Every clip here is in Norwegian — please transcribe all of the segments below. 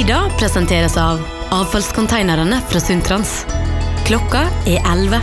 Nyheter presenteres av avfallskonteinerne fra Suntrans. Klokka 11.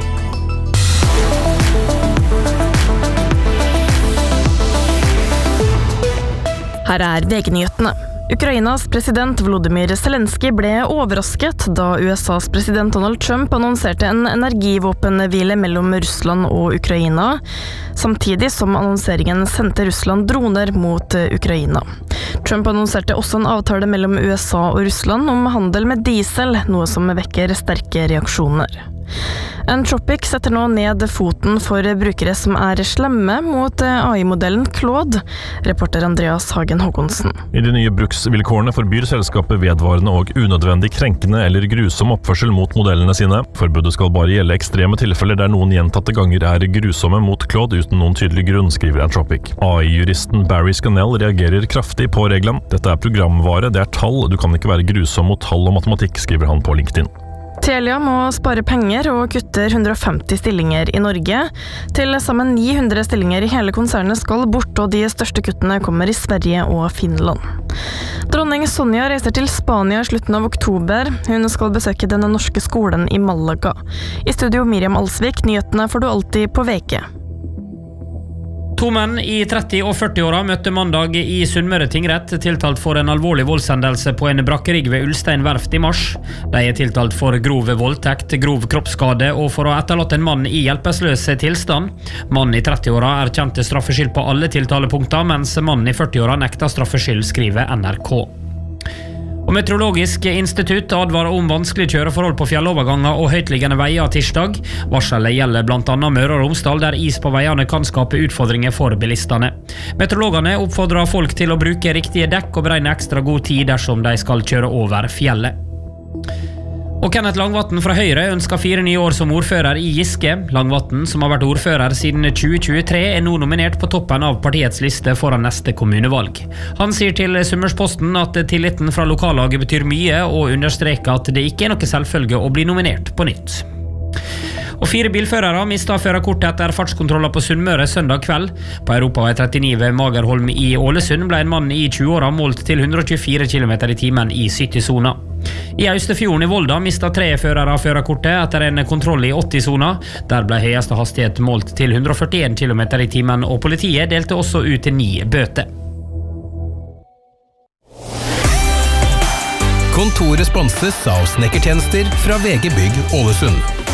Her VG-nyhetene. Ukrainas president Volodymyr Zelensky ble overrasket da USAs president Donald Trump annonserte en energivåpenhvile mellom Russland og Ukraina, samtidig som annonseringen sendte Russland droner mot Ukraina. Trump annonserte også en avtale mellom USA og Russland om handel med diesel, noe som vekker sterke reaksjoner. Anthropic setter nå ned foten for brukere som slemme mot AI-modellen Claude, reporter Andreas Hagen Håkonsen. I de nye bruksvilkårene forbyr selskapet vedvarende og unødvendig krenkende eller grusom oppførsel mot modellene sine. Forbudet skal bare gjelde ekstreme tilfeller der noen gjentatte ganger grusomme mot Claude uten noen tydelig grunn, skriver Anthropic. AI-juristen Barry Scannell reagerer kraftig på reglene. Dette programvare, det tall, du kan ikke være grusom mot tall og matematikk, skriver han på LinkedIn. Telia må spare penger og kutter 150 stillinger i Norge. Til sammen 900 stillinger i hele konsernet skal bort, og de største kuttene kommer i Sverige og Finland. Dronning Sonja reiser til Spania i slutten av oktober. Hun skal besøke den norske skolen i Malaga. I studio Miriam Alsvik, nyhetene får du alltid på VG. 2 menn i 30- og 40-åra møtte mandag i Sunnmøre tingrett tiltalt for en alvorlig voldshendelse på en brakkerigg ved Ulstein verft i mars. De tiltalt for grov voldtekt, grov kroppsskade og for å ha etterlatt en mann i hjelpeløs tilstand. Mannen i 30-åra erkjente straffskyld på alle tiltalepunkter, mens mannen i 40-åra nekta straffskyld, skriver NRK. Og Meteorologisk institutt advarer om vanskelige kjøreforhold på fjelloverganger og høytliggende veier tirsdag. Varselet gjelder blant annet Møre og Romsdal, der is på veiene kan skape utfordringer for bilistene. Meteorologene oppfordrer folk til å bruke riktige dekk og beregne ekstra god tid dersom de skal kjøre over fjellet. Og Kenneth Langvatn fra Høyre ønsker 4 nye år som ordfører i Giske. Langvatn, som har vært ordfører siden 2023, nå nominert på toppen av partiets liste foran neste kommunevalg. Han sier til Sunnmørsposten at tilliten fra lokallaget betyr mye, og understreker at det ikke noe selvfølge å bli nominert på nytt. Og 4 bilførere mistet førerkortet etter fartskontroller på Sunnmøre søndag kveld. På Europavei 39 ved Magerholm i Ålesund ble en mann i 20-åra målt til 124 km i timen i 70-sona. I Austefjorden i Volda mistet 3 førere førerkortet etter en kontroll i 80-sona. Der ble høyeste hastighet målt til 141 km i timen, og politiet delte også ut 9 bøter. Kontoret sponses av snekkertjenester fra VG Bygg Ålesund.